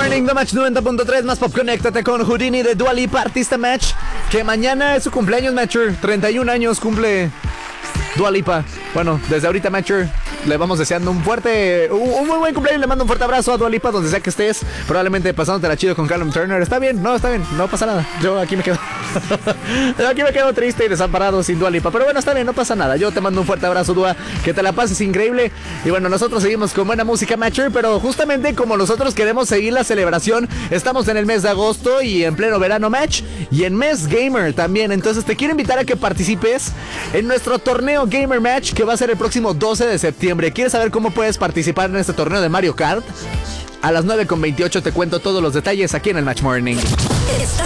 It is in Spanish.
Morning, The Match 90.3, más pop, conéctate con Houdini de Dua Lipa, artista Match, que mañana es su cumpleaños, Matcher, 31 años cumple Dua Lipa. Bueno, desde ahorita, Matcher, le vamos deseando un muy buen cumpleaños. Le mando un fuerte abrazo a Dua Lipa, donde sea que estés. Probablemente pasándote chido con Callum Turner. Está bien, no pasa nada. Yo aquí me quedo triste y desamparado sin Dua Lipa. Pero bueno, está bien, no pasa nada. Yo te mando un fuerte abrazo, Dua. Que te la pases increíble. Y bueno, nosotros seguimos con buena música, Matcher. Pero justamente como nosotros queremos seguir la celebración, estamos en el mes de agosto y en pleno verano, Match. Y en mes Gamer también. Entonces te quiero invitar a que participes en nuestro torneo Gamer Match, que va a ser el próximo 12 de septiembre. ¿Quieres saber cómo puedes participar en este torneo de Mario Kart? A las 9:28 te cuento todos los detalles aquí en el Match Morning. Estás